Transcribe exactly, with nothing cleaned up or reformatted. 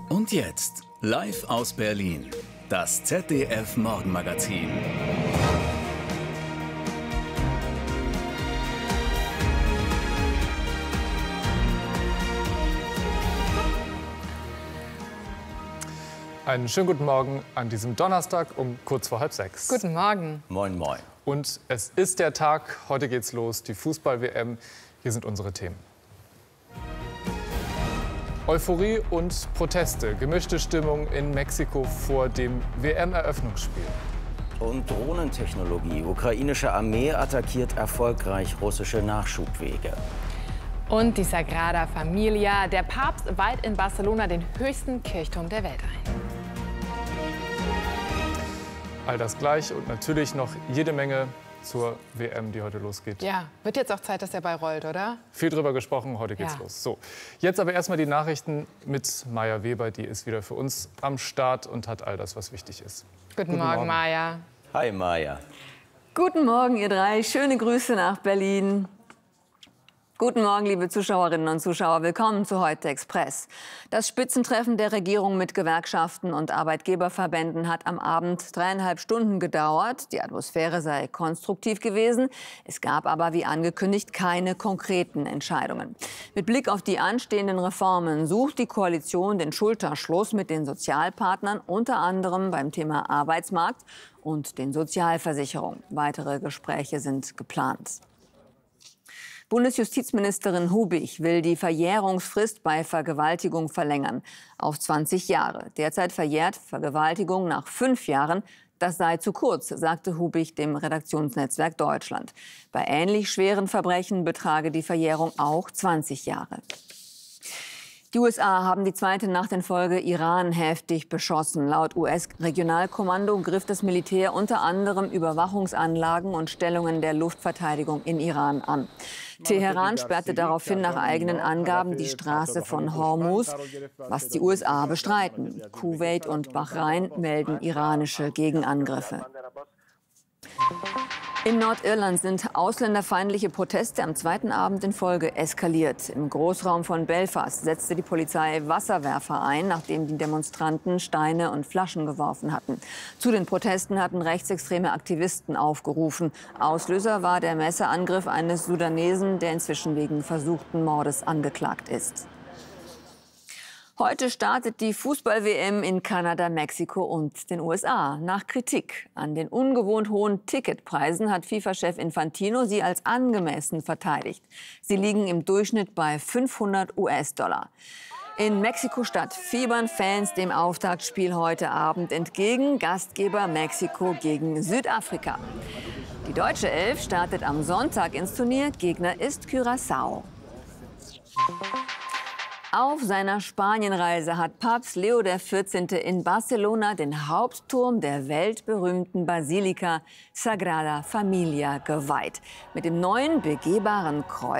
Und jetzt, live aus Berlin, das Z D F-Morgenmagazin. Einen schönen guten Morgen an diesem Donnerstag um kurz vor halb sechs. Guten Morgen. Moin, moin. Und es ist der Tag, heute geht's los, die Fußball-W M. Hier sind unsere Themen. Euphorie und Proteste, gemischte Stimmung in Mexiko vor dem W M-Eröffnungsspiel. Und Drohnentechnologie. Ukrainische Armee attackiert erfolgreich russische Nachschubwege. Und die Sagrada Familia. Der Papst weiht in Barcelona den höchsten Kirchturm der Welt ein. All das gleich und natürlich noch jede Menge zur W M, die heute losgeht. Ja, wird jetzt auch Zeit, dass der Ball rollt, oder? Viel drüber gesprochen, heute geht's Ja. los. So, jetzt aber erstmal die Nachrichten mit Maja Weber, die ist wieder für uns am Start und hat all das, was wichtig ist. Guten, Guten Morgen, Morgen. Maja. Hi, Maja. Guten Morgen, ihr drei. Schöne Grüße nach Berlin. Guten Morgen, liebe Zuschauerinnen und Zuschauer. Willkommen zu Heute Express. Das Spitzentreffen der Regierung mit Gewerkschaften und Arbeitgeberverbänden hat am Abend dreieinhalb Stunden gedauert. Die Atmosphäre sei konstruktiv gewesen. Es gab aber, wie angekündigt, keine konkreten Entscheidungen. Mit Blick auf die anstehenden Reformen sucht die Koalition den Schulterschluss mit den Sozialpartnern, unter anderem beim Thema Arbeitsmarkt und den Sozialversicherungen. Weitere Gespräche sind geplant. Bundesjustizministerin Hubig will die Verjährungsfrist bei Vergewaltigung verlängern auf zwanzig Jahre. Derzeit verjährt Vergewaltigung nach fünf Jahren. Das sei zu kurz, sagte Hubig dem Redaktionsnetzwerk Deutschland. Bei ähnlich schweren Verbrechen betrage die Verjährung auch zwanzig Jahre. Die U S A haben die zweite Nacht in Folge Iran heftig beschossen. Laut U S-Regionalkommando griff das Militär unter anderem Überwachungsanlagen und Stellungen der Luftverteidigung in Iran an. Teheran sperrte daraufhin nach eigenen Angaben die Straße von Hormuz, was die U S A bestreiten. Kuwait und Bahrain melden iranische Gegenangriffe. In Nordirland sind ausländerfeindliche Proteste am zweiten Abend in Folge eskaliert. Im Großraum von Belfast setzte die Polizei Wasserwerfer ein, nachdem die Demonstranten Steine und Flaschen geworfen hatten. Zu den Protesten hatten rechtsextreme Aktivisten aufgerufen. Auslöser war der Messerangriff eines Sudanesen, der inzwischen wegen versuchten Mordes angeklagt ist. Heute startet die Fußball-W M in Kanada, Mexiko und den U S A. Nach Kritik an den ungewohnt hohen Ticketpreisen hat FIFA-Chef Infantino sie als angemessen verteidigt. Sie liegen im Durchschnitt bei fünfhundert US-Dollar. In Mexiko-Stadt fiebern Fans dem Auftaktspiel heute Abend entgegen. Gastgeber Mexiko gegen Südafrika. Die deutsche Elf startet am Sonntag ins Turnier. Gegner ist Curaçao. Auf seiner Spanienreise hat Papst Leo der vierzehnte. in Barcelona den Hauptturm der weltberühmten Basilika Sagrada Familia geweiht. Mit dem neuen begehbaren Kreuz